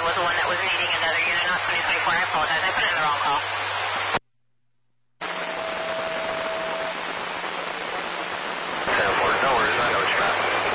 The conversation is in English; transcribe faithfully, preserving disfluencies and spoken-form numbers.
was the one that was needing another unit, not twenty twenty-four. I apologize. I put in the wrong call.